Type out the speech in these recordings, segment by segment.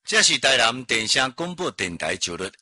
这是台南电声广播电台九律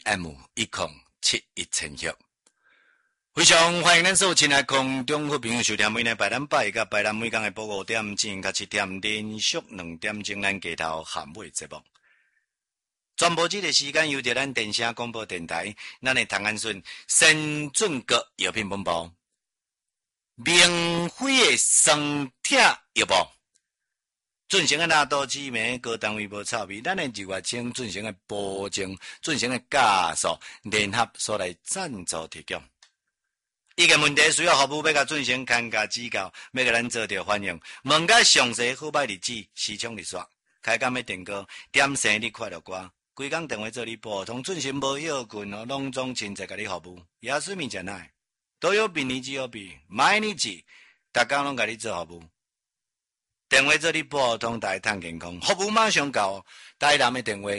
AM1071千赫，非常欢迎咱所有亲爱空中好朋友收听每日拜咱拜甲拜咱每天的播5点至7点，连续2点钟咱街头喊尾节目。全部这个时间由着咱电声广播电台，咱的唐安顺先准阁药品本部，明辉的双铁药部。进行的纳多知名各单位无臭味，咱的日月清进行的保证，进行的加速联合所来赞助提供。伊个问题需要服务要甲进行看价指教，要甲咱做着反映。问甲详细好歹日子、时昌日刷，开工要订购，点生日快乐歌，规工电话做你拨通，进行无要紧哦，拢总亲切甲你服务。也水面真爱，都有比你只有比，买你只，逐工拢甲你做服务。电话做你拨通台探健康，服务马上到。台南的电话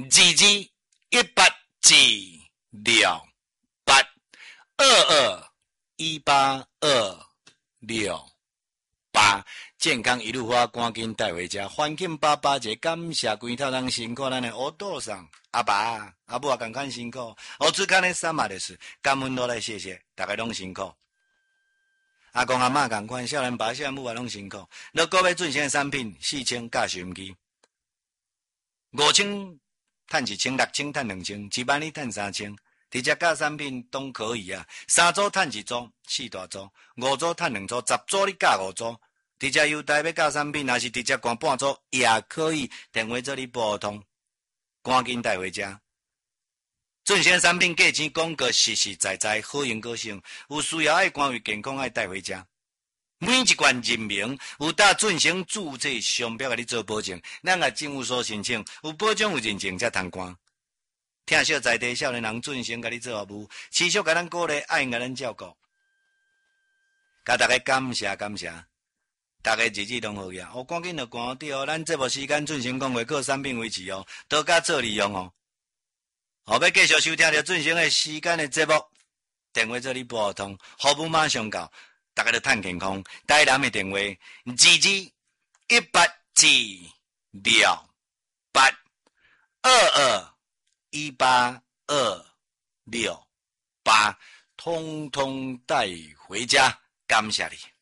2218282218，健康一路花，赶紧带回家。欢庆爸爸节，感谢规套人辛苦，咱的乌豆上阿爸阿母也同款辛苦。我只看的三马的事，感恩都来谢谢，大家拢辛苦。阿公阿嬷同款，少年爸少年母也拢辛苦。若各位进行的产品，4000加收音机，5000赚1千，6000赚2000，1万你赚3000。直接加产品都可以啊，3组赚1组，4大组，5组赚2组，10组你加5组。直接优待要加产品，还是直接关半组也可以。电话做你拨通，赶紧带回家。进行产品价钱广告实实在在，好用个性，有需要爱关为健康爱带回家。每一罐人名有搭进行注册商标，甲你做保证，咱甲政府所申请，有保障有认证才通关。听小在地少年人进行甲你做服务，持续甲咱鼓励，爱甲咱照顾。甲大家感谢感谢，大家日子拢好呀！我赶紧就关掉哦，咱节目时间进行讲话，靠产品维持哦，多加做利用哦。后要继续收听着进行的时间的节目，电话做你拨通，服务马上到，大家都趁健康。台南的电话22182218，通通带回家，感谢你。